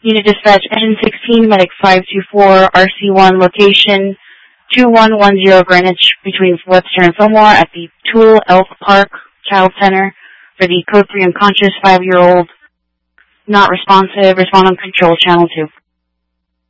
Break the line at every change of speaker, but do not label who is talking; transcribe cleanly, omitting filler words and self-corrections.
Unit Dispatch Engine 16, Medic 524, RC1, location 2110 Greenwich between Webster and Fillmore at the Toole Elk Park Child Center for the code 3 unconscious 5-year-old not responsive. Respond on control channel 2.